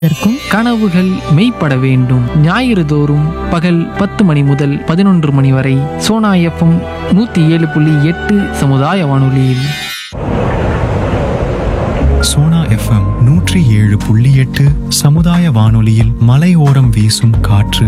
இருக்கும் கனவுகள் மெய்ப்பட வேண்டும். ஞாயிறு தோறும் பகல் 10 மணி முதல் 11 மணி வரை சோனா எஃப்எம் 107.8 சமுதாய வானொலியில். சோனா எஃப்எம் 107.8 சமுதாய வானொலியில் மலையோரம் வீசும் காற்று.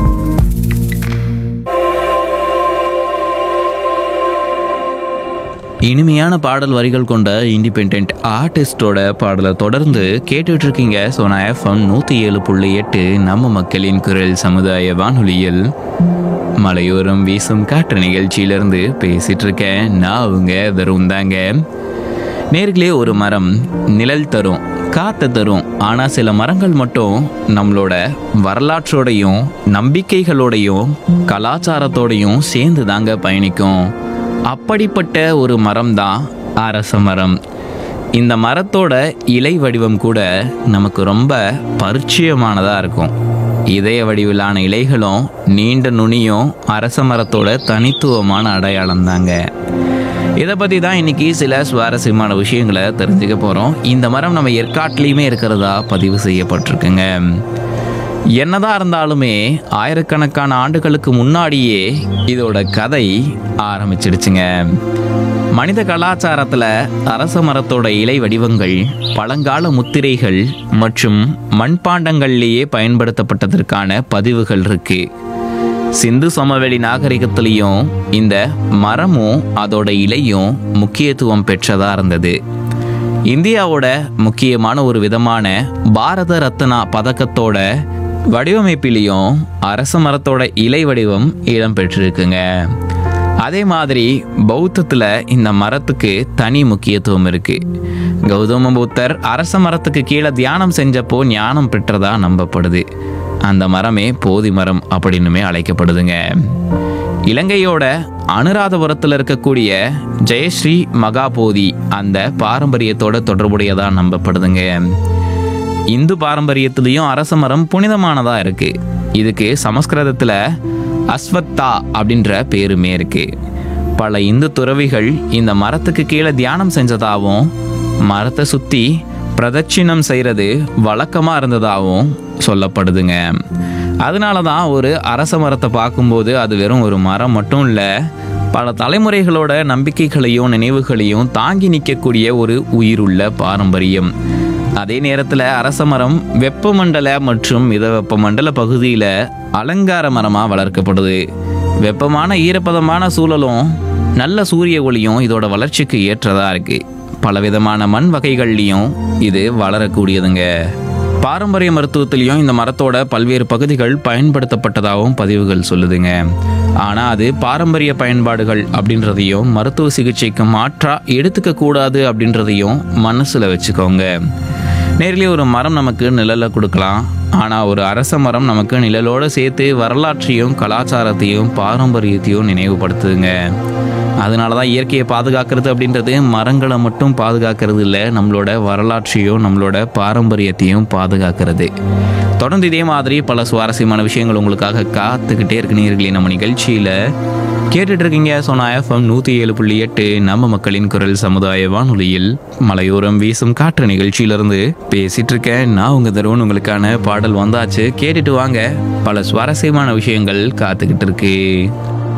இனிமையான பாடல் வரிகள் கொண்ட இண்டிபெண்ட் ஆர்டிஸ்டோட பாடலை தொடர்ந்து கேட்டுட்டு இருக்கீங்க. சோனா எஃப்எம் 107.8 நம்ம மக்களின் குரல் சமுதாய வானொலியில் மலையோரம் வீசும் காற்று நிகழ்ச்சியிலிருந்து பேசிட்டு இருக்கேன். நான் அவங்க தரும் தாங்க. நேர்களே, ஒரு மரம் நிழல் தரும், காற்று தரும். ஆனால் சில மரங்கள் மட்டும் நம்மளோட வரலாற்றோடையும் நம்பிக்கைகளோடையும் கலாச்சாரத்தோடையும் சேர்ந்து தாங்க பயணிக்கும். அப்படிப்பட்ட ஒரு மரம் தான் அரச மரம். இந்த மரத்தோட இலை வடிவம் கூட நமக்கு ரொம்ப பரிச்சயமானதாக இருக்கும். இதய வடிவிலான இலைகளும் நீண்ட நுனியும் அரச மரத்தோட தனித்துவமான அடையாளம் தாங்க. இதை பற்றி தான் இன்னைக்கு சில சுவாரஸ்யமான விஷயங்களை தெரிஞ்சுக்க போகிறோம். இந்த மரம் நம்ம ஏற்காட்டிலையுமே இருக்கிறதா பதிவு செய்யப்பட்டிருக்குங்க. என்னதான் இருந்தாலுமே ஆயிரக்கணக்கான ஆண்டுகளுக்கு முன்னாடியே இதோட கதை ஆரம்பிச்சிடுச்சுங்க. மனித கலாச்சாரத்தில் அரச மரத்தோட இலை வடிவங்கள் பழங்கால முத்திரைகள் மற்றும் மண்பாண்டங்கள்லேயே பயன்படுத்தப்பட்டதற்கான பதிவுகள் இருக்கு. சிந்து சமவெளி நாகரிகத்திலையும் இந்த மரமும் அதோட இலையும் முக்கியத்துவம் பெற்றதா இருந்தது. இந்தியாவோட முக்கியமான ஒரு விதமான பாரத ரத்னா பதக்கத்தோட வடிவமைப்பிலையும் அரச மரத்தோட இலை வடிவம் இடம்பெற்றிருக்குங்க. அதே மாதிரி பௌத்தத்தில் இந்த மரத்துக்கு தனி முக்கியத்துவம் இருக்கு. கௌதம புத்தர் அரச மரத்துக்கு கீழே தியானம் செஞ்சப்போ ஞானம் பெற்றதா நம்பப்படுது. அந்த மரமே போதி மரம் அப்படின்னுமே அழைக்கப்படுதுங்க. இலங்கையோட அனுராதபுரத்தில் இருக்கக்கூடிய ஜெயஸ்ரீ மகாபோதி அந்த பாரம்பரியத்தோட தொடர்புடையதா நம்பப்படுதுங்க. இந்து பாரம்பரியத்திலையும் அரச மரம் புனிதமானதா இருக்கு. இதுக்கு சமஸ்கிருதத்துல அஸ்வத்தா அப்படின்ற பேருமே இருக்கு. பல இந்து துறவிகள் இந்த மரத்துக்கு கீழே தியானம் செஞ்சதாகவும் மரத்தை சுத்தி பிரதட்சிணம் செய்யறது வழக்கமா இருந்ததாகவும் சொல்லப்படுதுங்க. அதனால தான் ஒரு அரச மரத்தை பார்க்கும்போது அது வெறும் ஒரு மரம் மட்டும் இல்லை, பல தலைமுறைகளோட நம்பிக்கைகளையும் நினைவுகளையும் தாங்கி நிற்கக்கூடிய ஒரு உயிருள்ள பாரம்பரியம். அதே நேரத்தில் அரச மரம் வெப்பமண்டல மற்றும் மித வெப்பமண்டல பகுதியில் அலங்கார மரமாக வளர்க்கப்படுது. வெப்பமான ஈரப்பதமான சூழலும் நல்ல சூரிய ஒளியும் இதோட வளர்ச்சிக்கு ஏற்றதாக இருக்குது. பலவிதமான மண் வகைகள்லையும் இது வளரக்கூடியதுங்க. பாரம்பரிய மருத்துவத்திலையும் இந்த மரத்தோட பல்வேறு பகுதிகள் பயன்படுத்தப்பட்டதாகவும் பதிவுகள் சொல்லுதுங்க. ஆனால் அது பாரம்பரிய பயன்பாடுகள் அப்படின்றதையும் மருத்துவ சிகிச்சைக்கு மாற்றா எடுத்துக்க கூடாது அப்படின்றதையும் மனசில் வச்சுக்கோங்க. நேரிலே ஒரு மரம் நமக்கு நிழலை கொடுக்கலாம், ஆனால் ஒரு அரச மரம் நமக்கு நிழலோடு சேர்த்து வரலாற்றையும் கலாச்சாரத்தையும் பாரம்பரியத்தையும் நினைவுபடுத்துதுங்க. அதனால தான் இயற்கையை பாதுகாக்கிறது அப்படின்றது மரங்களை மட்டும் பாதுகாக்கிறது இல்லை, நம்மளோட வரலாற்றையும் நம்மளோட பாரம்பரியத்தையும் பாதுகாக்கிறது. தொடர்ந்து இதே மாதிரி பல சுவாரஸ்யமான விஷயங்கள் உங்களுக்காக காத்துக்கிட்டே இருக்கு. நேயர்களே, நம்ம நிகழ்ச்சியில் கேட்டுட்டு இருக்கீங்க சோனா எஃப்எம் 107.8 நம்ம மக்களின் குரல் சமுதாய வானொலியில் மலையோரம் வீசும் காற்று நிகழ்ச்சியிலிருந்து பேசிட்டு இருக்கேன். நான் உங்க தருவன். உங்களுக்கான பாடல் வந்தாச்சு, கேட்டுட்டு வாங்க. பல சுவாரஸ்யமான விஷயங்கள் காத்துக்கிட்டு இருக்கு.